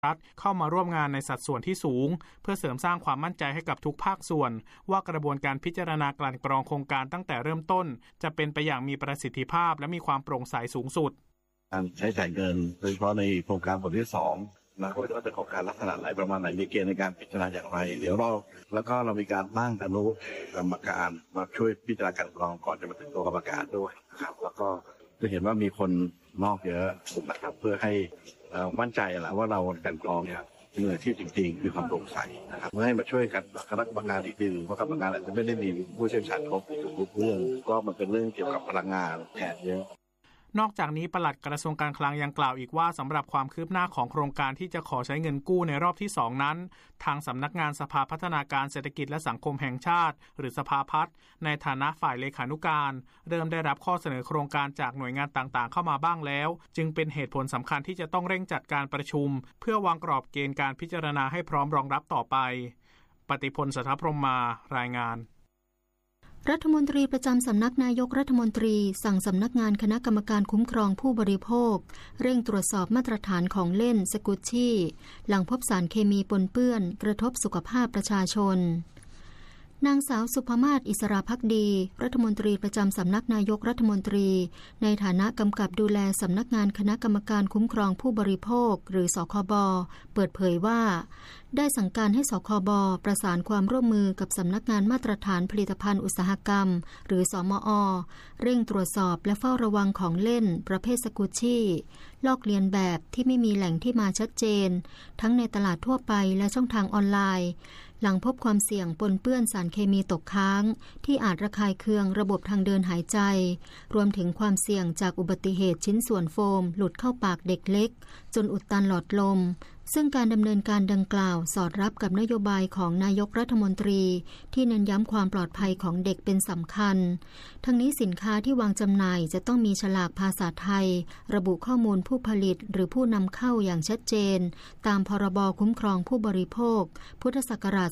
รัฐเข้ามาร่วมงานในสัดส่วนที่สูงเพื่อเสริมสร้างความมั่นใจให้กับทุกภาคส่วนว่ากระบวนการพิจารณากลั่นกรองโครงการตั้งแต่เริ่มต้นจะเป็นไปอย่างมีประสิทธิภาพและมีความโปร่งใสสูงสุดการใช้จ่ายเงินโดยเฉพาะในโครงการบทที่2นะว่าจะเป็นโครงการลักษณะไหนประมาณไหนมีเกณฑ์ในการพิจารณาอย่างไรเดี๋ยวเรามีการตั้งอนุกรรมการมาช่วยพิจารณากลั่นกรองก่อนจะมาถึงตัวกรรมการด้วยนะครับแล้วก็จะเห็นว่ามีคนนอกเยอะนะครับเพื่อให้มั่นใจแหละว่าเรากลั่นกรองเนี่ยมืออาชีพจริงๆมีความโปร่งใสนะครับเมื่อให้มาช่วยกันคณะกรรมการอีกทีเพราะกรรมการอาจจะไม่ได้มีผู้เชี่ยวชาญครบทุกเรื่องก็มันเป็นเรื่องเกี่ยวกับพลังงานแทนเยอะนอกจากนี้ปลัดกระทรวงการคลังยังกล่าวอีกว่าสำหรับความคืบหน้าของโครงการที่จะขอใช้เงินกู้ในรอบที่2นั้นทางสำนักงานสภาพัฒนาการเศรษฐกิจและสังคมแห่งชาติหรือสภาพัฒน์ในฐานะฝ่ายเลขานุการเริ่มได้รับข้อเสนอโครงการจากหน่วยงานต่างๆเข้ามาบ้างแล้วจึงเป็นเหตุผลสำคัญที่จะต้องเร่งจัดการประชุมเพื่อวางกรอบเกณฑ์การพิจารณาให้พร้อมรองรับต่อไปปฏิพล สัทธพรหมมารายงานรัฐมนตรีประจำสำนักนายกรัฐมนตรีสั่งสำนักงานคณะกรรมการคุ้มครองผู้บริโภคเร่งตรวจสอบมาตรฐานของเล่นสกุชชี่หลังพบสารเคมีปนเปื้อนกระทบสุขภาพประชาชนนางสาวสุภมาศอิสราภักดีรัฐมนตรีประจำสำนักนายกรัฐมนตรีในฐานะกำกับดูแลสำนักงานคณะกรรมการคุ้มครองผู้บริโภคหรือสคบเปิดเผยว่าได้สั่งการให้สคบประสานความร่วมมือกับสำนักงานมาตรฐานผลิตภัณฑ์อุตสาหกรรมหรือสมอ.เร่งตรวจสอบและเฝ้าระวังของเล่นประเภทสกุชชี่ลอกเลียนแบบที่ไม่มีแหล่งที่มาชัดเจนทั้งในตลาดทั่วไปและช่องทางออนไลน์หลังพบความเสี่ยงปนเปื้อนสารเคมีตกค้างที่อาจระคายเคืองระบบทางเดินหายใจรวมถึงความเสี่ยงจากอุบัติเหตุชิ้นส่วนโฟมหลุดเข้าปากเด็กเล็กจนอุดตันหลอดลมซึ่งการดำเนินการดังกล่าวสอดรับกับนโยบายของนายกรัฐมนตรีที่เน้นย้ำความปลอดภัยของเด็กเป็นสำคัญทั้งนี้สินค้าที่วางจำหน่ายจะต้องมีฉลากภาษาไทยระบุข้อมูลผู้ผลิตหรือผู้นำเข้าอย่างชัดเจนตามพรบคุ้มครองผู้บริโภคพุทธศักราช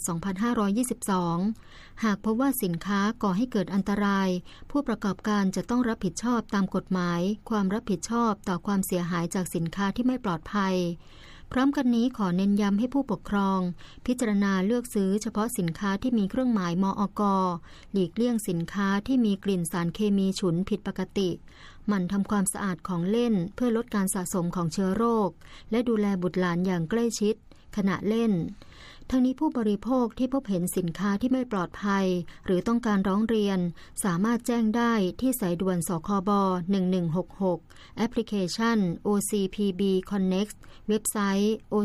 2522 หากพบว่าสินค้าก่อให้เกิดอันตรายผู้ประกอบการจะต้องรับผิดชอบตามกฎหมายความรับผิดชอบต่อความเสียหายจากสินค้าที่ไม่ปลอดภัยพร้อมกันนี้ขอเน้นย้ำให้ผู้ปกครองพิจารณาเลือกซื้อเฉพาะสินค้าที่มีเครื่องหมายมอก.หลีกเลี่ยงสินค้าที่มีกลิ่นสารเคมีฉุนผิดปกติหมั่นทำความสะอาดของเล่นเพื่อลดการสะสมของเชื้อโรคและดูแลบุตรหลานอย่างใกล้ชิดขณะเล่นทั้งนี้ผู้บริโภคที่พบเห็นสินค้าที่ไม่ปลอดภัยหรือต้องการร้องเรียนสามารถแจ้งได้ที่สายด่วนสคบ1166แอปพลิเคชัน OCPB Connect เว็บไซต์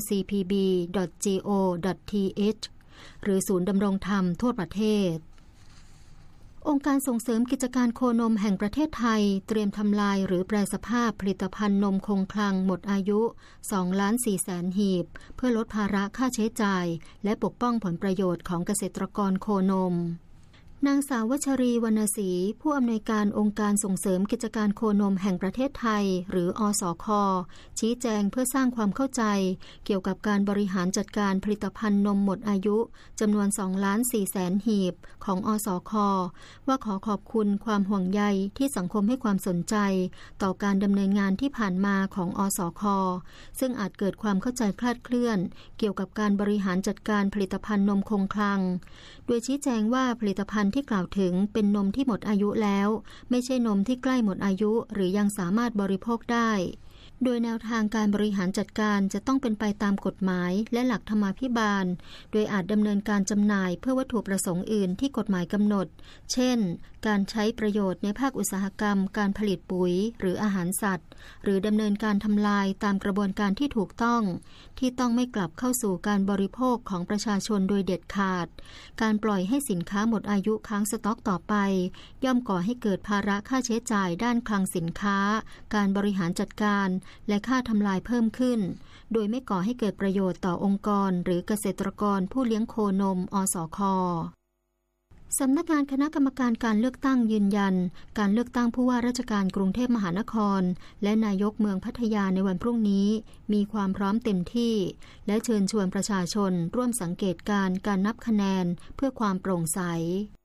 ocpb.go.th หรือศูนย์ดำรงธรรมทั่วประเทศองค์การส่งเสริมกิจการโคนมแห่งประเทศไทยเตรียมทำลายหรือแปรสภาพผลิตภัณฑ์นมคงคลังหมดอายุ 2,400,000 หีบเพื่อลดภาระค่าใช้จ่ายและปกป้องผลประโยชน์ของเกษตรกรโคนมนางสาววัชรีวรรณศรีผู้อำนวยการองค์การส่งเสริมกิจการโคนมแห่งประเทศไทยหรืออสค.ชี้แจงเพื่อสร้างความเข้าใจเกี่ยวกับการบริหารจัดการผลิตภัณฑ์นมหมดอายุจำนวน 2,400,000 หีบของอสค.ว่าขอขอบคุณความห่วงใยที่สังคมให้ความสนใจต่อการดำเนินงานที่ผ่านมาของอสค.ซึ่งอาจเกิดความเข้าใจคลาดเคลื่อนเกี่ยวกับการบริหารจัดการผลิตภัณฑ์นมคงคลังโดยชี้แจงว่าผลิตภัณฑ์ที่กล่าวถึงเป็นนมที่หมดอายุแล้วไม่ใช่นมที่ใกล้หมดอายุหรือยังสามารถบริโภคได้โดยแนวทางการบริหารจัดการจะต้องเป็นไปตามกฎหมายและหลักธรรมาภิบาลโดยอาจดำเนินการจำหน่ายเพื่อวัตถุประสงค์อื่นที่กฎหมายกำหนดเช่นการใช้ประโยชน์ในภาคอุตสาหกรรมการผลิตปุ๋ยหรืออาหารสัตว์หรือดำเนินการทำลายตามกระบวนการที่ถูกต้องที่ต้องไม่กลับเข้าสู่การบริโภคของประชาชนโดยเด็ดขาดการปล่อยให้สินค้าหมดอายุค้างสต็อกต่อไปย่อมก่อให้เกิดภาระค่าใช้จ่ายด้านคลังสินค้าการบริหารจัดการและค่าทำลายเพิ่มขึ้นโดยไม่ก่อให้เกิดประโยชน์ต่อองค์กรหรือเกษตรกรผู้เลี้ยงโคนมอสค.สำนักงานคณะกรรมการการเลือกตั้งยืนยันการเลือกตั้งผู้ว่าราชการกรุงเทพมหานครและนายกเมืองพัทยาในวันพรุ่งนี้มีความพร้อมเต็มที่และเชิญชวนประชาชนร่วมสังเกตการนับคะแนนเพื่อความโปร่งใส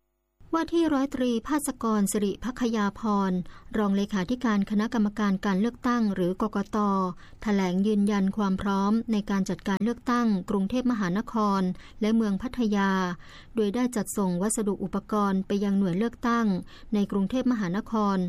ว่าที่ร้อยตรีภาสกรสิริภัคยาพรรองเลขาธิการคณะกรรมการการเลือกตั้งหรือกกต.แถลงยืนยันความพร้อมในการจัดการเลือกตั้งกรุงเทพมหานครและเมืองพัทยาโดยได้จัดส่งวัสดุอุปกรณ์ไปยังหน่วยเลือกตั้งในกรุงเทพมหานคร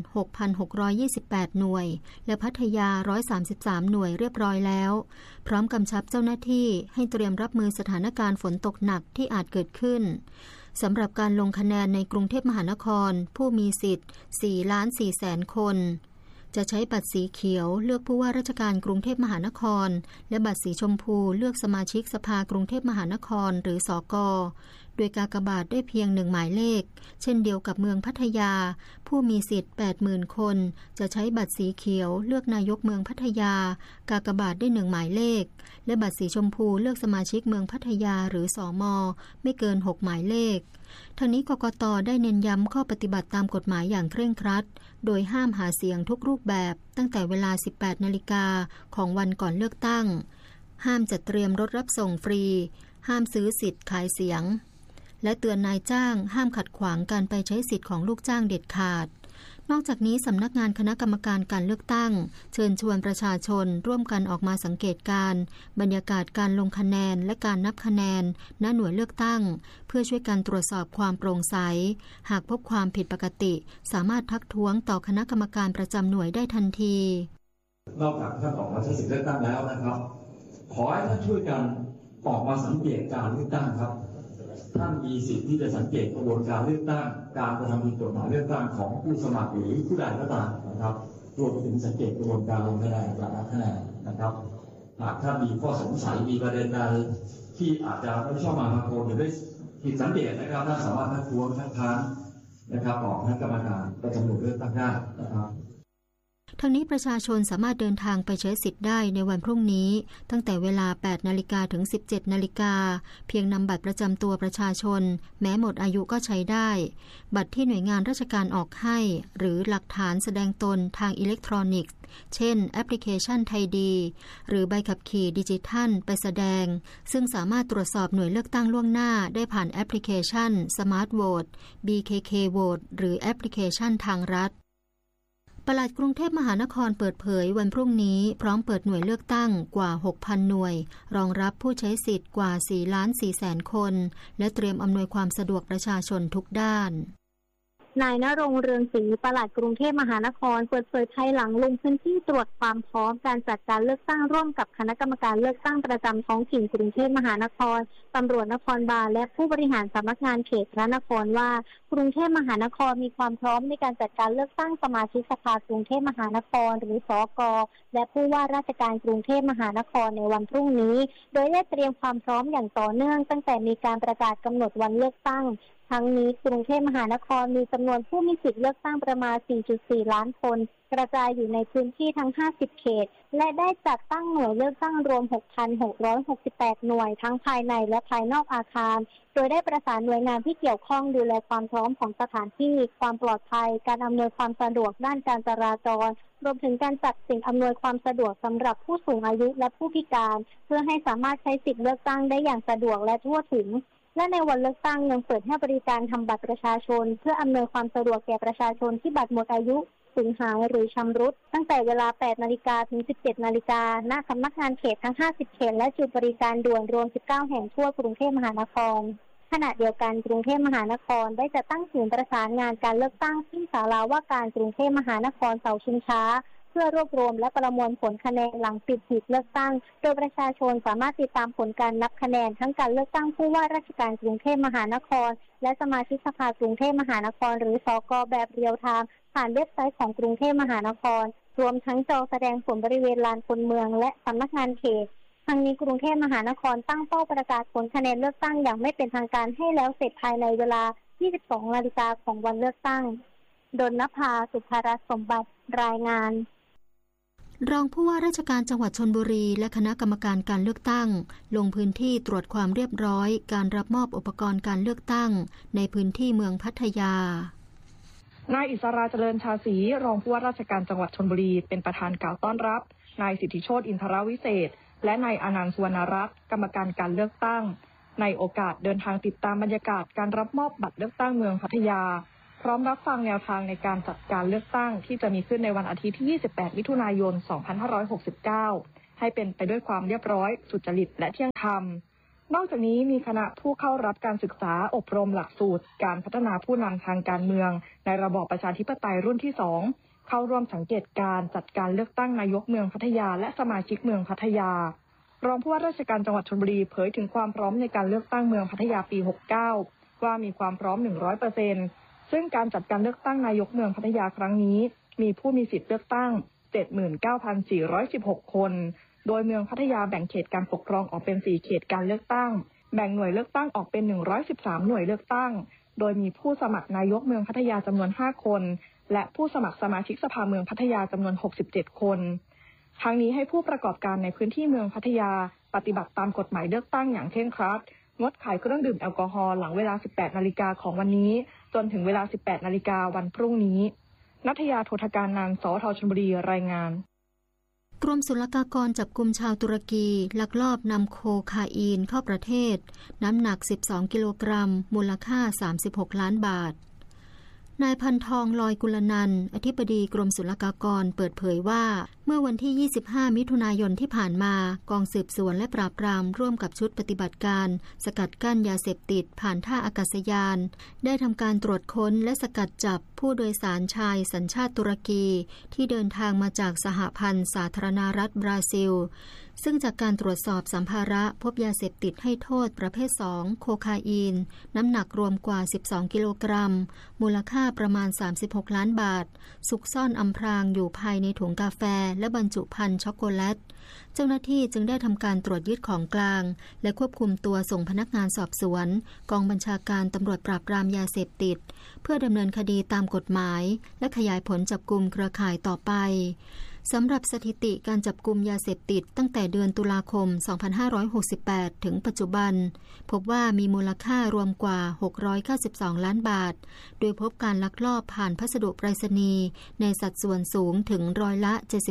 6,628 หน่วยและพัทยา 133 หน่วยเรียบร้อยแล้วพร้อมกำชับเจ้าหน้าที่ให้เตรียมรับมือสถานการณ์ฝนตกหนักที่อาจเกิดขึ้นสำหรับการลงคะแนนในกรุงเทพมหานครผู้มีสิทธิ์ 4,400,000 คนจะใช้บัตรสีเขียวเลือกผู้ว่าราชการกรุงเทพมหานครและบัตรสีชมพูเลือกสมาชิกสภากรุงเทพมหานครหรือสก.โดยกากบาทได้เพียง1หมายเลขเช่นเดียวกับเมืองพัทยาผู้มีสิทธิ์ 80,000 คนจะใช้บัตรสีเขียวเลือกนายกเมืองพัทยากากบาทได้1หมายเลขและบัตรสีชมพูเลือกสมาชิกเมืองพัทยาหรือสม.ไม่เกิน6หมายเลขทั้งนี้กกต.ได้เน้นย้ำข้อปฏิบัติตามกฎหมายอย่างเคร่งครัดโดยห้ามหาเสียงทุกรูปแบบตั้งแต่เวลา 18 นาฬิกาของวันก่อนเลือกตั้งห้ามจัดเตรียมรถรับส่งฟรีห้ามซื้อสิทธิ์ขายเสียงและเตือนนายจ้างห้ามขัดขวางการไปใช้สิทธิ์ของลูกจ้างเด็ดขาดนอกจากนี้สำนักงานคณะกรรมการการเลือกตั้งเชิญชวนประชาชนร่วมกันออกมาสังเกตการณ์บรรยากาศการลงคะแนนและการนับคะแนนณหน่วยเลือกตั้งเพื่อช่วยกันตรวจสอบความโปร่งใสหากพบความผิดปกติสามารถทักท้วงต่อคณะกรรมการประจำหน่วยได้ทันทีนอกจากท่านออกมาใช้สิทธิเลือกตั้งแล้วนะครับขอให้ท่านช่วยกันออกมาสังเกตการเลือกตั้งครับท่านมีสิทธิ์ที่จะสังเกตกระบวนการเลือกตั้งการกระทำผิดกฎหมายเลือกตั้งของผู้สมัครหรือผู้ใดก็ตามนะครับรวมถึงสังเกตกระบวนการลงคะแนนการนับคะแนนนะครับหากท่านมีข้อสงสัยมีประเด็นใดที่อาจจะไม่ชอบมาพากลหรือได้ผิดสังเกตนะครับท่านสามารถทักท้วงทักท้านนะครับออกให้กรรมการประจำหน่วยเลือกตั้งได้นะครับทั้งนี้ประชาชนสามารถเดินทางไปใช้สิทธิ์ได้ในวันพรุ่งนี้ตั้งแต่เวลา 8 นาฬิกาถึง 17 นาฬิกาเพียงนำบัตรประจำตัวประชาชนแม้หมดอายุก็ใช้ได้บัตรที่หน่วยงานราชการออกให้หรือหลักฐานแสดงตนทางอิเล็กทรอนิกส์เช่นแอปพลิเคชันไทยดีหรือใบขับขี่ดิจิทัลไปแสดงซึ่งสามารถตรวจสอบหน่วยเลือกตั้งล่วงหน้าได้ผ่านแอปพลิเคชัน Smart Vote BKK Vote หรือแอปพลิเคชันทางรัฐปลัดกรุงเทพมหานครเปิดเผยวันพรุ่งนี้พร้อมเปิดหน่วยเลือกตั้งกว่า 6,000 หน่วยรองรับผู้ใช้สิทธิ์กว่า 4,400,000 คนและเตรียมอำนวยความสะดวกประชาชนทุกด้านนายณรงค์เรืองศรีปลัดกรุงเทพมหานครเปิดเผยภายหลังลงพื้นที่ตรวจความพร้อมการจัดการเลือกตั้งร่วมกับคณะกรรมการเลือกตั้งประจำท้องถิ่นกรุงเทพมหานครตำรวจนครบาลและผู้บริหารสำนักงานเขตพระนครว่ากรุงเทพมหานครมีความพร้อมในการจัดการเลือกตั้งสมาชิกสภากรุงเทพมหานครหรือสก.และผู้ว่าราชการกรุงเทพมหานครในวันพรุ่งนี้โดยได้เตรียมความพร้อมอย่างต่อเนื่องตั้งแต่มีการประกาศกำหนดวันเลือกตั้งทั้งนี้กรุงเทพมหานครมีจำนวนผู้มีสิทธิเลือกตั้งประมาณ 4.4 ล้านคนกระจายอยู่ในพื้นที่ทั้ง 50 เขตและได้จัดตั้งหน่วยเลือกตั้งรวม 6,668 หน่วยทั้งภายในและภายนอกอาคารโดยได้ประสานหน่วยงานที่เกี่ยวข้องดูแลความพร้อมของสถานที่ความปลอดภัยการอำนวยความสะดวกด้านการจราจรรวมถึงการจัดสิ่งอำนวยความสะดวกสำหรับผู้สูงอายุและผู้พิการเพื่อให้สามารถใช้สิทธิเลือกตั้งได้อย่างสะดวกและทั่วถึงและในวันเลือกตั้งยังเปิดให้บริการทำบัตรประชาชนเพื่ออำนวยความสะดวกแก่ประชาชนที่บัตรหมดอายุสูญหายหรือชำรุดตั้งแต่เวลา 8 นาฬิกาถึง 17 นาฬิกาณสำนักงานเขตทั้ง 50 เขตและจุดบริการด่วนรวม 19 แห่งทั่วกรุงเทพมหานครขณะเดียวกันกรุงเทพมหานครได้จัดตั้งศูนย์ประสานงานการเลือกตั้งที่ศาลาว่าการกรุงเทพมหานครเสาชิงช้าเพื่อรวบรวมและประมวลผลคะแนนหลังปิดหีบเลือกตั้งโดยประชาชนสามารถติดตามผลการนับคะแนนทั้งการเลือกตั้งผู้ว่าราชการกรุงเทพมหานครและสมาชิกสภากรุงเทพมหานครหรือสก.แบบเรียลไทม์ผ่านเว็บไซต์ของกรุงเทพมหานครรวมทั้งจอแสดงผลบริเวณลานคนเมืองและสำนักงานเขตทั้งนี้กรุงเทพมหานครตั้งเป้าประกาศผลคะแนนเลือกตั้งอย่างไม่เป็นทางการให้แล้วเสร็จภายในเวลา 22 นาฬิกาของวันเลือกตั้งดลนภา สุภรัตน์สมบัติรายงานรองผู้ว่าราชการจังหวัดชลบุรีและคณะกรรมการการเลือกตั้งลงพื้นที่ตรวจความเรียบร้อยการรับมอบอุปกรณ์การเลือกตั้งในพื้นที่เมืองพัทยานายอิสราเจริญชาศรีรองผู้ว่าราชการจังหวัดชลบุรีเป็นประธานกล่าวต้อนรับนายสิทธิโชติอินทรวิเศษและนายอนันต์สุวรรณรัตน์กรรมการการเลือกตั้งในโอกาสเดินทางติดตามบรรยากาศการรับมอบบัตรเลือกตั้งเมืองพัทยาพร้อมรับฟังแนวทางในการจัดการเลือกตั้งที่จะมีขึ้นในวันอาทิตย์ที่28มิถุนายน2569ให้เป็นไปด้วยความเรียบร้อยสุจริตและเที่ยงธรรมนอกจากนี้มีคณะผู้เข้ารับการศึกษาอบรมหลักสูตรการพัฒนาผู้นำทางการเมืองในระบอบประชาธิปไตยรุ่นที่2เข้าร่วมสังเกตการจัดการเลือกตั้งนายกเมืองพัทยาและสมาชิกเมืองพัทยารองผู้ว่าราชการจังหวัดชลบุรีเผยถึงความพร้อมในการเลือกตั้งเมืองพัทยาปี69ว่ามีความพร้อม 100%ซึ่งการจัดการเลือกตั้งนายกเมืองพัทยาครั้งนี้มีผู้มีสิทธิเลือกตั้ง 79,416 คนโดยเมืองพัทยาแบ่งเขตการปกครองออกเป็น4เขตการเลือกตั้งแบ่งหน่วยเลือกตั้งออกเป็น113หน่วยเลือกตั้งโดยมีผู้สมัครนายกเมืองพัทยาจำนวน5คนและผู้สมัครสมาชิกสภาเมืองพัทยาจำนวน67คนทั้งนี้ให้ผู้ประกอบการในพื้นที่เมืองพัทยาปฏิบัติตามกฎหมายเลือกตั้งอย่างเคร่งครัดงดขายเครื่องดื่มแอลกอฮอล์หลังเวลา 18 นาฬิกาของวันนี้จนถึงเวลา 18 นาฬิกาวันพรุ่งนี้ณัฐยา โททการนันท์ สวท ชลบุรีรายงานกรมศุลกากรจับกุมชาวตุรกีลักลอบนำโคคาอีนเข้าประเทศน้ำหนัก12กิโลกรัมมูลค่า36ล้านบาทนายพันทองลอยกุลนันท์อธิบดีกรมศุลกากรเปิดเผยว่าเมื่อวันที่25มิถุนายนที่ผ่านมากองสืบสวนและปราบปรามร่วมกับชุดปฏิบัติการสกัดกั้นยาเสพติดผ่านท่าอากาศยานได้ทำการตรวจค้นและสกัดจับผู้โดยสารชายสัญชาติตุรกีที่เดินทางมาจากสหพันธ์สาธารณรัฐบราซิลซึ่งจากการตรวจสอบสัมภาระพบยาเสพติดให้โทษประเภท2โคคาอีนน้ำหนักรวมกว่า12กิโลกรัมมูลค่าประมาณ36ล้านบาทซุกซ่อนอำพรางอยู่ภายในถุงกาแฟและบรรจุภัณฑ์ช็อกโกแลตเจ้าหน้าที่จึงได้ทำการตรวจยึดของกลางและควบคุมตัวส่งพนักงานสอบสวนกองบัญชาการตำรวจปราบปรามยาเสพติดเพื่อดำเนินคดีตามกฎหมายและขยายผลจับกุมเครือข่ายต่อไปสำหรับสถิติการจับกุมยาเสพติดตั้งแต่เดือนตุลาคม 2568 ถึงปัจจุบันพบว่ามีมูลค่ารวมกว่า692ล้านบาทโดยพบการลักลอบผ่านพัสดุไปรษณีย์ในสัดส่วนสูงถึงร้อยละ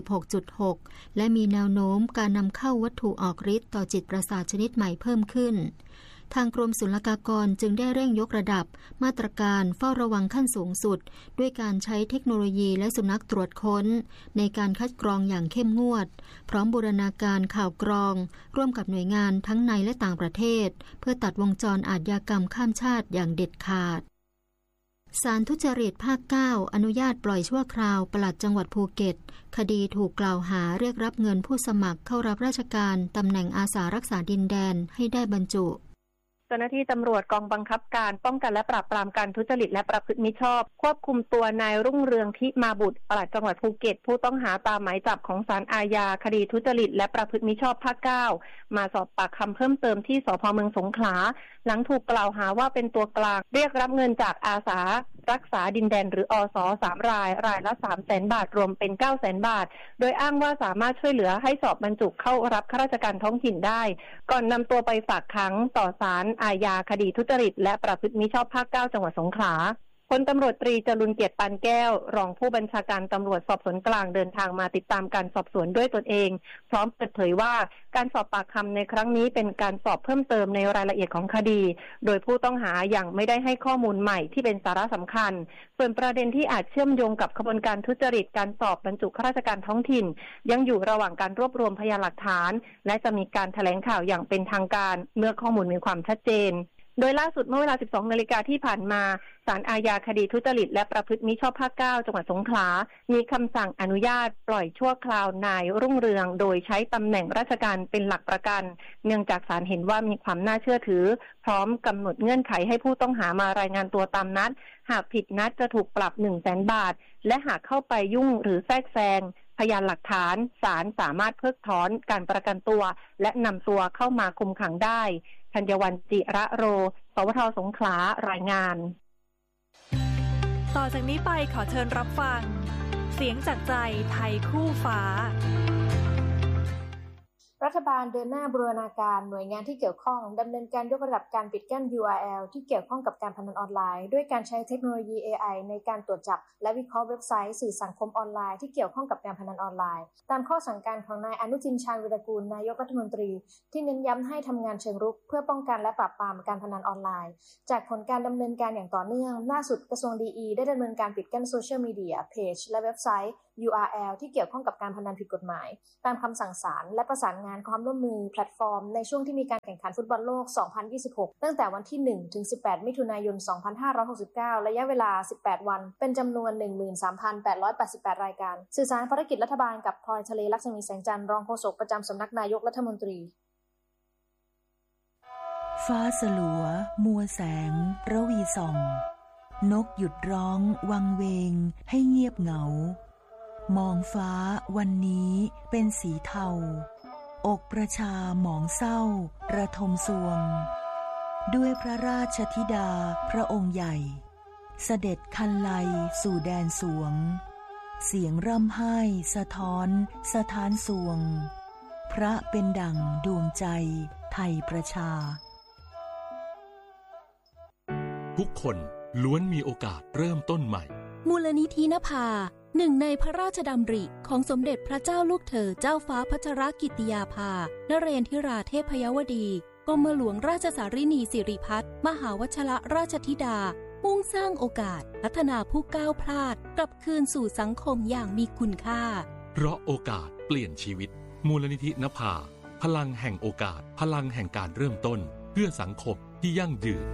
76.6 และมีแนวโน้มการนำเข้าวัตถุออกฤทธิ์ต่อจิตประสาทชนิดใหม่เพิ่มขึ้นทางกรมศุลกากรจึงได้เร่งยกระดับมาตรการเฝ้าระวังขั้นสูงสุดด้วยการใช้เทคโนโลยีและสุนัขตรวจค้นในการคัดกรองอย่างเข้มงวดพร้อมบูรณาการข่าวกรองร่วมกับหน่วยงานทั้งในและต่างประเทศเพื่อตัดวงจรอาชญากรรมข้ามชาติอย่างเด็ดขาดศาลทุจริตภาค 9 อนุญาตปล่อยชั่วคราวปลัดจังหวัดภูเก็ตคดีถูกกล่าวหาเรียกรับเงินผู้สมัครเข้ารับราชการตำแหน่งอาสารักษาดินแดนให้ได้บรรจุเจ้าหน้าที่ตำรวจกองบังคับการป้องกันและปราบปรามการทุจริตและประพฤติมิชอบควบคุมตัวนายรุ่งเรืองทิมาบุตรปลัดจังหวัดภูเก็ตผู้ต้องหาตามหมายจับของศาลอาญาคดีทุจริตและประพฤติมิชอบภาค 9มาสอบปากคำเพิ่มเติมที่สภ.เมืองสงขลาหลังถูกกล่าวหาว่าเป็นตัวกลางเรียกรับเงินจากอาสารักษาดินแดนหรืออส3 รายละ 300,000 บาทรวมเป็น 900,000 บาทโดยอ้างว่าสามารถช่วยเหลือให้สอบบรรจุเข้ารับข้าราชการท้องถิ่นได้ก่อนนำตัวไปฝากขังต่อศาลอาญาคดีทุจริตและประพฤติมิชอบภาค 9 จังหวัดสงขลาพลตำรวจตรีจรุนเกียรติปานแก้วรองผู้บัญชาการตำรวจสอบสวนกลางเดินทางมาติดตามการสอบสวนด้วยตนเองพร้อมเปิดเผยว่าการสอบปากคำในครั้งนี้เป็นการสอบเพิ่มเติมในรายละเอียดของคดีโดยผู้ต้องหายังไม่ได้ให้ข้อมูลใหม่ที่เป็นสาระสำคัญส่วนประเด็นที่อาจเชื่อมโยงกับขบวนการทุจริตการสอบบรรจุข้าราชการท้องถิ่นยังอยู่ระหว่างการรวบรวมพยานหลักฐานและจะมีการแถลงข่าวอย่างเป็นทางการเมื่อข้อมูลมีความชัดเจนโดยล่าสุดเมื่อเวลา 12 นาฬิกาที่ผ่านมาศาลอาญาคดีทุจริตและประพฤติมิชอบภาค 9 จังหวัดสงขลามีคำสั่งอนุญาตปล่อยชั่วคราวนายรุ่งเรืองโดยใช้ตำแหน่งราชการเป็นหลักประกันเนื่องจากศาลเห็นว่ามีความน่าเชื่อถือพร้อมกำหนดเงื่อนไขให้ผู้ต้องหามารายงานตัวตามนัดหากผิดนัดจะถูกปรับ 100,000 บาทและหากเข้าไปยุ่งหรือแทรกแซงพยานหลักฐานศาลสามารถเพิกถอนการประกันตัวและนำตัวเข้ามาคุมขังได้ธัญวรรณ จิระโร สวท สงขลารายงานต่อจากนี้ไปขอเชิญรับฟังเสียงจากใจไทยคู่ฟ้ารัฐบาลเดินหน้าบูรณาการหน่วยงานที่เกี่ยวข้องดำเนินการยกระดับการปิดกั้น URL ที่เกี่ยวข้องกับการพนันออนไลน์ด้วยการใช้เทคโนโลยี AI ในการตรวจจับและวิเคราะห์เว็บไซต์สื่อสังคมออนไลน์ที่เกี่ยวข้องกับการพนันออนไลน์ตามข้อสั่งการของนายอนุทินชาญวิรากูลนายกรัฐมนตรีที่เน้นย้ำให้ทำงานเชิงรุกเพื่อป้องกันและปราบปรามการพนันออนไลน์จากผลการดำเนินการอย่างต่อเนื่องล่าสุดกระทรวงดีได้ดำเนินการปิดกั้นโซเชียลมีเดียเพจและเว็บไซต์URL ที่เกี่ยวข้องกับการพนันผิดกฎหมายตามคำสั่งศาลและประสานงานความร่วมมือแพลตฟอร์มในช่วงที่มีการแข่งขันฟุตบอลโลก 2026 ตั้งแต่วันที่ 1 ถึง 18 มิถุนายน 2569 ระยะเวลา 18 วันเป็นจำนวน 13,888 รายการสื่อสารภารกิจรัฐบาลกับพลอยทะเลลักษมีแสงจันทร์รองโฆษกประจำสำนักนายกรัฐมนตรีฟ้าสลัวมัวแสงระวีส่องนกหยุดร้องวังเวงให้เงียบเหงามองฟ้าวันนี้เป็นสีเทาอกประชาหมองเศร้าระทมสวงด้วยพระราชธิดาพระองค์ใหญ่เสด็จคันไลสู่แดนสวงเสียงร่ำไห้สะท้อนสถานสวงพระเป็นดั่งดวงใจไทยประชาทุกคนล้วนมีโอกาสเริ่มต้นใหม่มูลนิธินภาหนึ่งในพระราชดำริของสมเด็จพระเจ้าลูกเธอเจ้าฟ้าพัชรกิติยาภานเรนทิราเทพยวดีกรมหลวงราชสารินีสิริพัฒน์มหาวชิรราชธิดามุ่งสร้างโอกาสพัฒนาผู้ก้าวพลาดกลับคืนสู่สังคมอย่างมีคุณค่าเพราะโอกาสเปลี่ยนชีวิตมูลนิธินภาพลังแห่งโอกาสพลังแห่งการเริ่มต้นเพื่อสังคมที่ยั่งยืน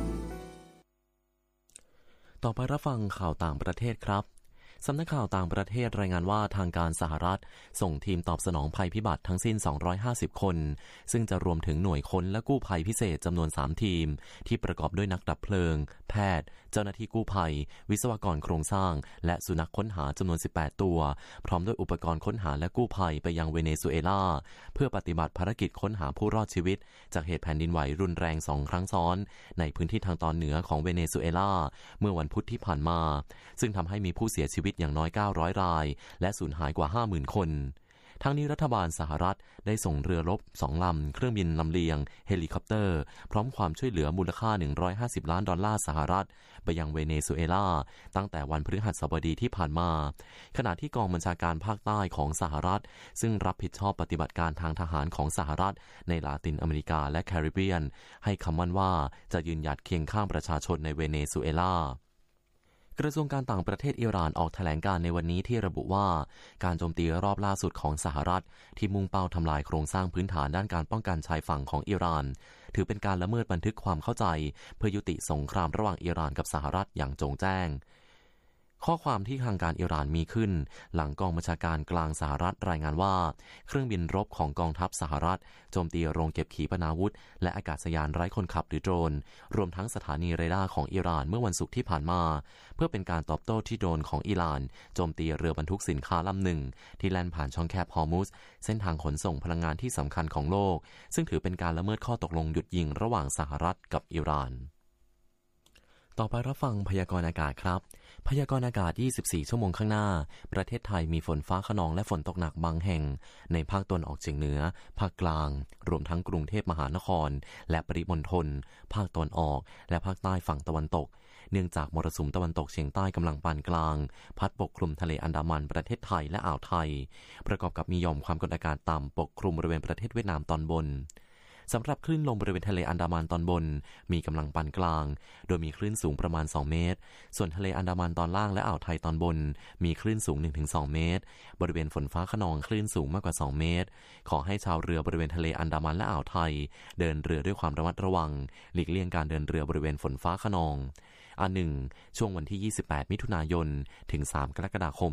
ต่อไปรับฟังข่าวต่างประเทศครับสำนักข่าวต่างประเทศรายงานว่าทางการสหรัฐส่งทีมตอบสนองภัยพิบัติทั้งสิ้น250คนซึ่งจะรวมถึงหน่วยค้นและกู้ภัยพิเศษจำนวน3ทีมที่ประกอบด้วยนักดับเพลิงแพทย์เจ้าหน้าที่กู้ภัยวิศวกรโครงสร้างและสุนัขค้นหาจำนวน18ตัวพร้อมด้วยอุปกรณ์ค้นหาและกู้ภัยไปยังเวเนซุเอลาเพื่อปฏิบัติภารกิจค้นหาผู้รอดชีวิตจากเหตุแผ่นดินไหวรุนแรง2ครั้งซ้อนในพื้นที่ทางตอนเหนือของเวเนซุเอลาเมื่อวันพุธที่ผ่านมาซึ่งทำให้มีผู้เสียชีวิตอย่างน้อย900รายและสูญหายกว่า 50,000 คนทั้งนี้รัฐบาลสหรัฐได้ส่งเรือรบ2ลำเครื่องบินลำเลียงเฮลิคอปเตอร์พร้อมความช่วยเหลือมูลค่า150ล้านดอลลาร์สหรัฐไปยังเวเนซุเอลาตั้งแต่วันพฤหัสบดีที่ผ่านมาขณะที่กองบัญชาการภาคใต้ของสหรัฐซึ่งรับผิดชอบปฏิบัติการทางทหารของสหรัฐในลาตินอเมริกาและแคริบเบียนให้คำมั่นว่าจะยืนหยัดเคียงข้างประชาชนในเวเนซุเอลากระทรวงการต่างประเทศอิหร่านออกแถลงการในวันนี้ที่ระบุว่าการโจมตีรอบล่าสุดของสหรัฐที่มุ่งเป้าทำลายโครงสร้างพื้นฐานด้านการป้องกันชายฝั่งของอิหร่านถือเป็นการละเมิดบันทึกความเข้าใจเพื่อยุติสงครามระหว่างอิหร่านกับสหรัฐอย่างโจงแจ้งข้อความที่ทางการอิหร่านมีขึ้นหลังกองบัญชาการกลางสหรัฐรายงานว่าเครื่องบินรบของกองทัพสหรัฐโจมตีโรงเก็บขีปนาวุธและอากาศยานไร้คนขับหรือโดรนรวมทั้งสถานีเรดาร์ของอิหร่านเมื่อวันศุกร์ที่ผ่านมาเพื่อเป็นการตอบโต้ที่โดรนของอิหร่านโจมตีเรือบรรทุกสินค้าลำหนึ่งที่แล่นผ่านช่องแคบฮอร์มุซเส้นทางขนส่งพลังงานที่สำคัญของโลกซึ่งถือเป็นการละเมิดข้อตกลงหยุดยิงระหว่างสหรัฐกับอิหร่านต่อไปรับฟังพยากรณ์อากาศครับพยากรณ์อากาศ24ชั่วโมงข้างหน้าประเทศไทยมีฝนฟ้าคะนองและฝนตกหนักบางแห่งในภาคตะวันออกเฉียงเหนือภาคกลางรวมทั้งกรุงเทพมหานครและปริมณฑลภาคตะวันออกและภาคใต้ฝั่งตะวันตกเนื่องจากมรสุมตะวันตกเฉียงใต้กำลังปานกลางพัดปกคลุมทะเลอันดามันประเทศไทยและอ่าวไทยประกอบกับมีหย่อมความกดอากาศต่ำปกคลุมบริเวณประเทศเวียดนามตอนบนสำหรับคลื่นลมบริเวณทะเลอันดามันตอนบนมีกำลังปานกลางโดยมีคลื่นสูงประมาณ2เมตรส่วนทะเลอันดามันตอนล่างและอ่าวไทยตอนบนมีคลื่นสูง 1-2 เมตรบริเวณฝนฟ้าคะนองคลื่นสูงมากกว่า2เมตรขอให้ชาวเรือบริเวณทะเลอันดามันและอ่าวไทยเดินเรือด้วยความระมัดระวังหลีกเลี่ยงการเดินเรือบริเวณฝนฟ้าคะนองอันหนึ่งช่วงวันที่28มิถุนายนถึง3กรกฎาคม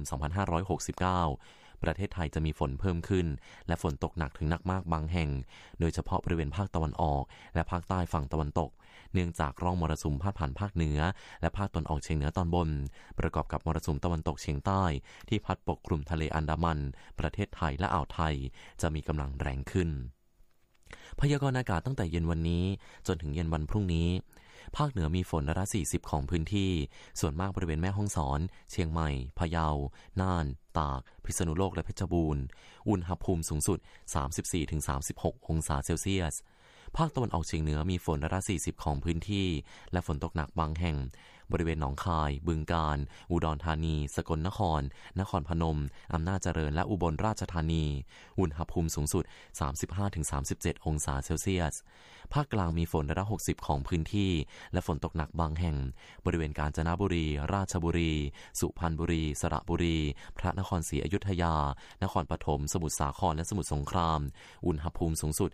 2569ประเทศไทยจะมีฝนเพิ่มขึ้นและฝนตกหนักถึงหนักมากบางแห่งโดยเฉพาะบริเวณภาคตะวันออกและภาคใต้ฝั่งตะวันตกเนื่องจากร่องมรสุมพาดผ่านภาคเหนือและภาคตะวันออกเฉียงเหนือตอนบนประกอบกับมรสุมตะวันตกเฉียงใต้ที่พัดปกคลุมทะเลอันดามันประเทศไทยและอ่าวไทยจะมีกำลังแรงขึ้นพยากรณ์อากาศตั้งแต่เย็นวันนี้จนถึงเย็นวันพรุ่งนี้ภาคเหนือมีฝนร้อยละ40ของพื้นที่ส่วนมากบริเวณแม่ฮ่องสอนเชียงใหม่พะเยาน่านตากพิษณุโลกและเพชรบูรณ์อุณหภูมิสูงสุด 34-36 องศาเซลเซียสภาคตะวันออกเฉียงเหนือมีฝนร้อยละ40ของพื้นที่และฝนตกหนักบางแห่งบริเวณหนองคายบึงกาฬอุดรธานีสกลนครนครพนมอำนาจเจริญและอุบลราชธานีอุณหภูมิสูงสุด 35-37 องศาเซลเซียสภาคกลางมีฝนร้อยละ60ของพื้นที่และฝนตกหนักบางแห่งบริเวณกาญจนบุรีราชบุรีสุพรรณบุรีสระบุรีพระนครศรีอยุธยานครปฐมสมุทรสาครและสมุทรสงครามอุณหภูมิสูงสุด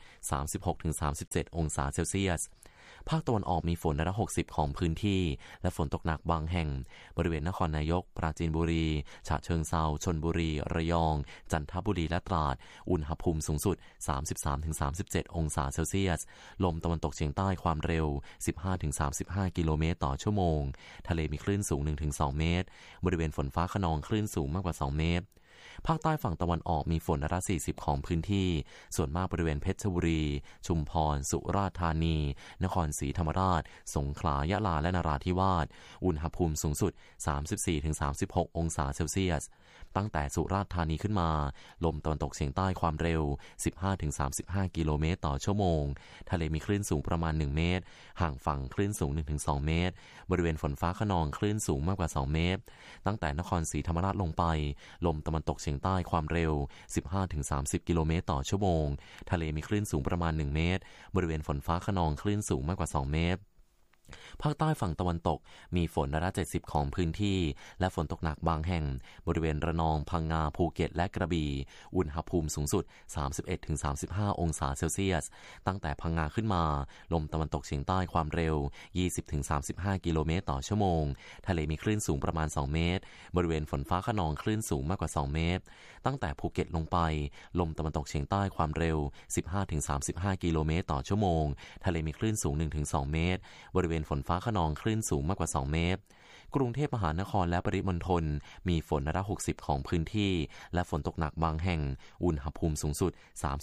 36-37 องศาเซลเซียสภาคตะวันออกมีฝนร้อยละ60ของพื้นที่และฝนตกหนักบางแห่งบริเวณนครนายกปราจีนบุรีฉะเชิงเทราชลบุรีระยองจันทบุรีและตราดอุณหภูมิสูงสุด 33-37 องศาเซลเซียสลมตะวันตกเฉียงใต้ความเร็ว 15-35 กิโลเมตรต่อชั่วโมงทะเลมีคลื่นสูง 1-2 เมตรบริเวณฝนฟ้าคะนองคลื่นสูงมากกว่า2 เมตรภาคใต้ฝั่งตะวันออกมีฝนร้อยละ40ของพื้นที่ส่วนมากบริเวณเพชรบุรีชุมพรสุราษฎร์ธานีนครศรีธรรมราชสงขลายะลาและนราธิวาสอุณหภูมิสูงสุด 34-36 องศาเซลเซียสตั้งแต่สุราษฎร์ธานีขึ้นมาลมตะวันตกเฉียงใต้ความเร็ว 15-35 กิโลเมตรต่อชั่วโมงทะเลมีคลื่นสูงประมาณ1เมตรห่างฝั่งคลื่นสูง 1-2 เมตรบริเวณฝนฟ้าคะนองคลื่นสูงมากกว่า2เมตรตั้งแต่นครศรีธรรมราชลงไปลมตะวันตกเฉียงใต้ความเร็ว 15-30 กิโลเมตรต่อชั่วโมงทะเลมีคลื่นสูงประมาณ1เมตรบริเวณฝนฟ้าคะนองคลื่นสูงมากกว่า2เมตรภาคใต้ฝั่งตะวันตกมีฝนร้อยละ70ของพื้นที่และฝนตกหนักบางแห่งบริเวณระนองพังงาภูเก็ตและกระบี่อุณหภูมิสูงสุด 31-35 องศาเซลเซียสตั้งแต่พังงาขึ้นมาลมตะวันตกเฉียงใต้ความเร็ว 20-35 กิโลเมตรต่อชั่วโมงทะเลมีคลื่นสูงประมาณ2เมตรบริเวณฝนฟ้าคะนองคลื่นสูงมากกว่า2เมตรตั้งแต่ภูเก็ตลงไปลมตะวันตกเฉียงใต้ความเร็ว 15-35 กิโลเมตรต่อชั่วโมงทะเลมีคลื่นสูง 1-2 เมตรบริเวณฝนฟ้าคะนองคลื่นสูงมากกว่า2เมตรกรุงเทพมหานครและปริมณฑลมีฝนร้อยละ60ของพื้นที่และฝนตกหนักบางแห่งอุณหภูมิสูงสุด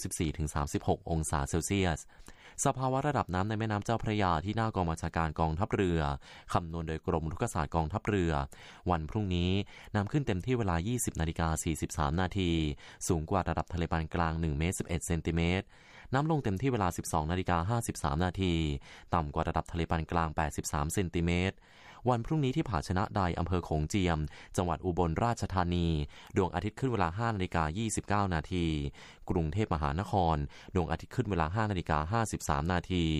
34-36 องศาเซลเซียสสภาวะระดับน้ำในแม่น้ำเจ้าพระยาที่หน้ากองบัญชาการกองทัพเรือคำนวณโดยกรมอุทกศาสตร์กองทัพเรือวันพรุ่งนี้น้ำขึ้นเต็มที่เวลา 20:43 นาทีสูงกว่าระดับทะเลปานกลาง1 เมตร 11 เซนติเมตรน้ำลงเต็มที่เวลา 12:53 นาทีต่ำกว่าระดับทะเลปานกลาง83 เซนติเมตรวันพรุ่งนี้ที่ผาชนะใดอำเภอโขงเจียมจังหวัดอุบลราชธานีดวงอาทิตย์ขึ้นเวลา 5:29 นาทีกรุงเทพมหานครดวงอาทิตย์ขึ้นเวลา 5:53 นาที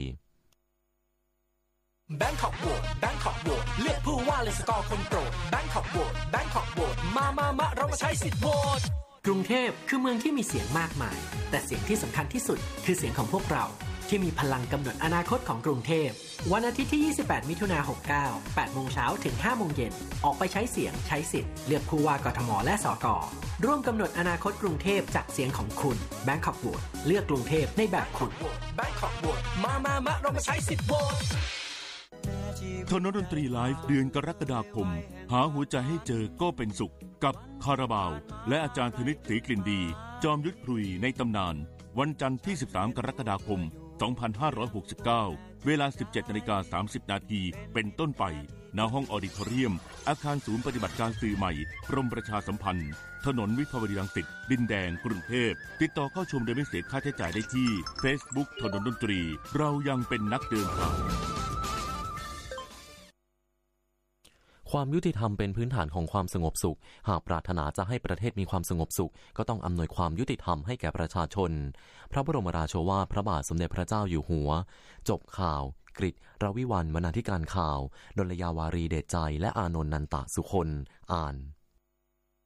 แบงคอกโหวตแบงคอกโหวตเลือกผู้ว่าเลยสกอร์คนโปรดแบงคอกโหวตแบงคอกโหวตมาเรามาใช้สิทธิ์โหวตกรุงเทพคือเมืองที่มีเสียงมากมายแต่เสียงที่สำคัญที่สุดคือเสียงของพวกเราที่มีพลังกำหนดอนาคตของกรุงเทพวันอาทิตย์ที่ 28 มิถุนายน 69 8 โมงเช้าถึง 5 โมงเย็นออกไปใช้เสียงใช้สิทธิ์เลือกผู้ว่ากทมและสก.ร่วมกำหนดอนาคตกรุงเทพจากเสียงของคุณ Bangkok Vote เลือกกรุงเทพในแบบคุณ Bangkok Vote มาเรามาใช้สิทธิ์โหวตถนนดนตรีไลฟ์เดือนกรกฎาคมหาหัวใจให้เจอก็เป็นสุขกับคาราบาวและอาจารย์ธนิตศรีกลิ่นดีจอมยุทธครุยในตำนานวันจันทร์ที่ 13 กรกฎาคม 2569 เวลา 17:30 นาทีเป็นต้นไปณห้องออดิทอเรียมอาคารศูนย์ปฏิบัติการสื่อใหม่กรมประชาสัมพันธ์ถนนวิภาวดีรังสิตดินแดงกรุงเทพติดต่อเข้าชมโดยไม่เสียค่าใช้จ่ายได้ที่ Facebook ถนนดนตรีเรายังเป็นนักเดินทางความยุติธรรมเป็นพื้นฐานของความสงบสุขหากปรารถนาจะให้ประเทศมีความสงบสุขก็ต้องอำนวยความยุติธรรมให้แก่ประชาชนพระบรมราโชวาทพระบาทสมเด็จพระเจ้าอยู่หัวจบข่าวกฤษ รวิวรรณ บรรณาธิการข่าวดลยาวารีเดชใจและอานนท์นันตะสุคนอ่าน